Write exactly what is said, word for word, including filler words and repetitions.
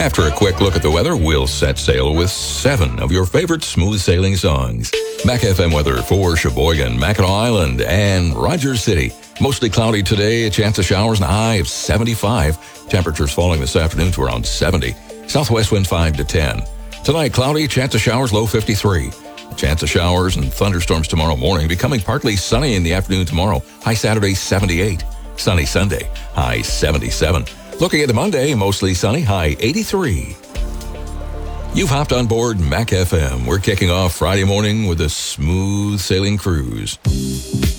After a quick look at the weather, we'll set sail with seven of your favorite smooth sailing songs. Mac F M weather for Sheboygan, Mackinac Island, and Rogers City. Mostly cloudy today, a chance of showers and a high of seventy-five. Temperatures falling this afternoon to around seventy. Southwest winds five to ten. Tonight, cloudy, chance of showers, low fifty-three. A chance of showers and thunderstorms tomorrow morning, becoming partly sunny in the afternoon tomorrow. High Saturday, seventy-eight. Sunny Sunday, high seventy-seven. Looking at the Monday, mostly sunny, high eighty-three. You've hopped on board Mac F M. We're kicking off Friday morning with a smooth sailing cruise.